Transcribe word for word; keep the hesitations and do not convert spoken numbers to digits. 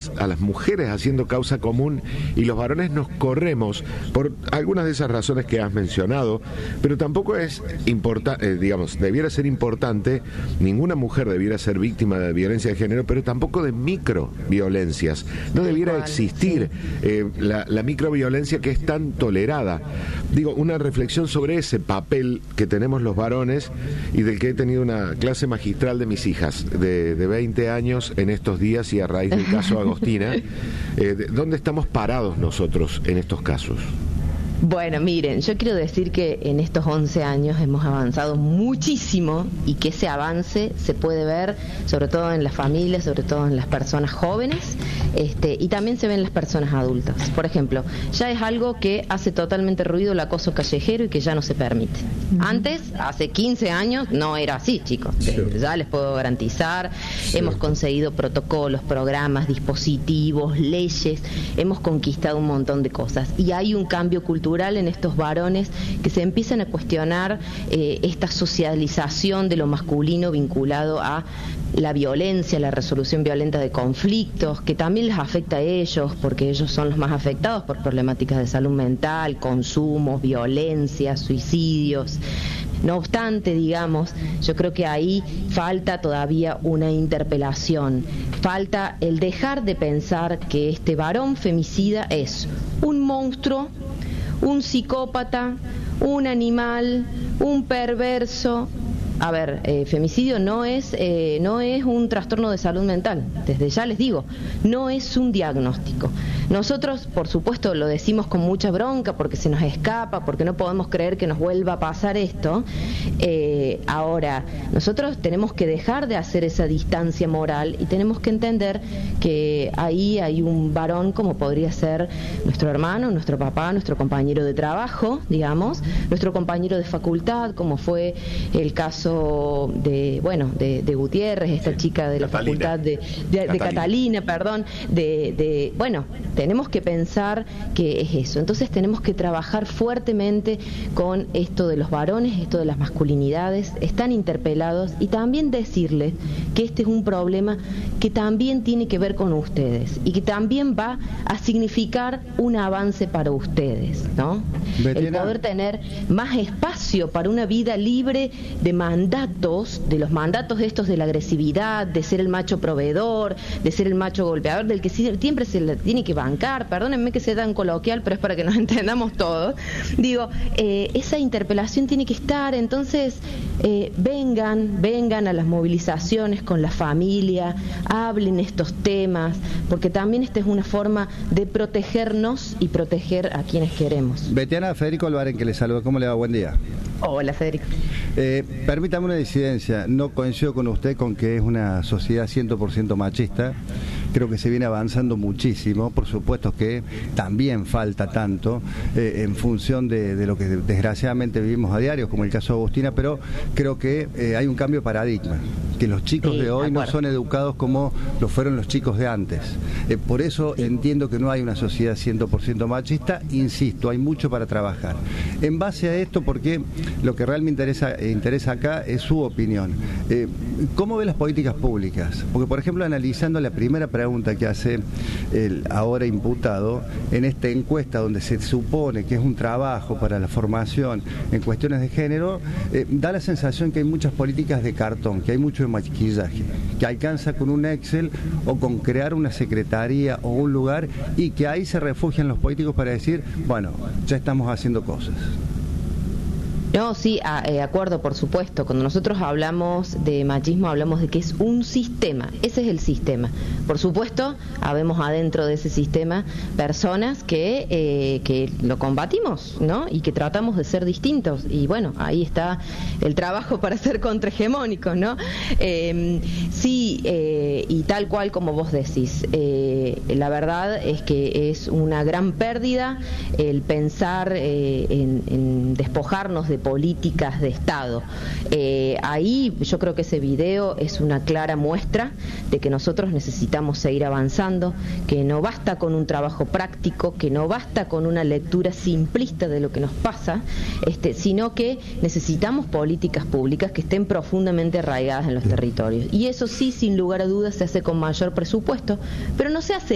a las mujeres haciendo causa común y los varones nos corremos por algunas de esas razones que has mencionado, pero tampoco es importante, eh, digamos, debiera ser importante, ninguna mujer debiera ser víctima de violencia de género, pero tampoco de microviolencias. No debiera existir eh, la, la microviolencia que es tan tolerada. Digo, una reflexión sobre ese papel que tenemos los varones y del que he tenido una clase magistral de mis hijas de, de veinte años en estos días y a raíz del caso Agostina. Eh, ¿Dónde estamos parados nosotros en estos casos? Bueno, miren, yo quiero decir que en estos once años hemos avanzado muchísimo y que ese avance se puede ver sobre todo en las familias, sobre todo en las personas jóvenes, este, y también se ve en las personas adultas. Por ejemplo, ya es algo que hace totalmente ruido el acoso callejero y que ya no se permite. Uh-huh. Antes, hace quince años, no era así, chicos. Sí. Ya les puedo garantizar, sí. Hemos conseguido protocolos, programas, dispositivos, leyes, hemos conquistado un montón de cosas y hay un cambio cultural en estos varones que se empiezan a cuestionar eh, esta socialización de lo masculino vinculado a la violencia, la resolución violenta de conflictos, que también les afecta a ellos, porque ellos son los más afectados por problemáticas de salud mental, consumos, violencia, suicidios. No obstante, digamos, yo creo que ahí falta todavía una interpelación, falta el dejar de pensar que este varón femicida es un monstruo, un psicópata, un animal, un perverso. A ver, eh, femicidio no es eh, no es un trastorno de salud mental, desde ya les digo, no es un diagnóstico. Nosotros, por supuesto, lo decimos con mucha bronca porque se nos escapa, porque no podemos creer que nos vuelva a pasar esto. Eh, ahora, nosotros tenemos que dejar de hacer esa distancia moral y tenemos que entender que ahí hay un varón como podría ser nuestro hermano, nuestro papá, nuestro compañero de trabajo, digamos, nuestro compañero de facultad, como fue el caso de, bueno, de, de Gutiérrez, esta sí, chica de la Catalina. facultad de, de, Catalina. de Catalina, perdón, de, de, bueno, tenemos que pensar que es eso. Entonces tenemos que trabajar fuertemente con esto de los varones, esto de las masculinidades, están interpelados y también decirles que este es un problema que también tiene que ver con ustedes y que también va a significar un avance para ustedes, ¿no? Betina. El poder tener más espacio para una vida libre de mandatos, de los mandatos estos de la agresividad, de ser el macho proveedor, de ser el macho golpeador, del que siempre se le tiene que bancar, perdónenme que sea tan coloquial, pero es para que nos entendamos todos. Digo, eh, esa interpelación tiene que estar, entonces eh, vengan, vengan a las movilizaciones con la familia, hablen estos temas, porque también esta es una forma de protegernos y proteger a quienes queremos. Betiana, Federico Albarén, que le saluda, ¿cómo le va? Buen día. Hola, Federico. Eh, permítame una disidencia, no coincido con usted con que es una sociedad cien por ciento machista, creo que se viene avanzando muchísimo, por supuesto que también falta tanto eh, en función de, de lo que desgraciadamente vivimos a diario, como el caso de Agostina, pero creo que eh, hay un cambio de paradigma, que los chicos sí, de hoy de no son educados como lo fueron los chicos de antes. Eh, por eso sí. Entiendo que no hay una sociedad cien por ciento machista, insisto, hay mucho para trabajar. En base a esto, porque lo que realmente interesa, interesa acá es su opinión. Eh, ¿Cómo ve las políticas públicas? Porque, por ejemplo, analizando la primera pregunta que hace el ahora imputado, en esta encuesta donde se supone que es un trabajo para la formación en cuestiones de género, eh, da la sensación que hay muchas políticas de cartón, que hay mucho de maquillaje, que alcanza con un Excel o con crear una secretaría o un lugar y que ahí se refugian los políticos para decir, bueno, ya estamos haciendo cosas. No, sí, de acuerdo, por supuesto. Cuando nosotros hablamos de machismo, hablamos de que es un sistema. Ese es el sistema. Por supuesto, habemos adentro de ese sistema personas que, eh, que lo combatimos, ¿no? Y que tratamos de ser distintos. Y bueno, ahí está el trabajo para ser contrahegemónicos, ¿no? Eh, sí, eh, y tal cual como vos decís. Eh, la verdad es que es una gran pérdida el pensar eh, en, en despojarnos de políticas de Estado. Eh, ahí yo creo que ese video es una clara muestra de que nosotros necesitamos seguir avanzando, que no basta con un trabajo práctico, que no basta con una lectura simplista de lo que nos pasa, este, sino que necesitamos políticas públicas que estén profundamente arraigadas en los territorios. Y eso sí, sin lugar a dudas, se hace con mayor presupuesto, pero no se hace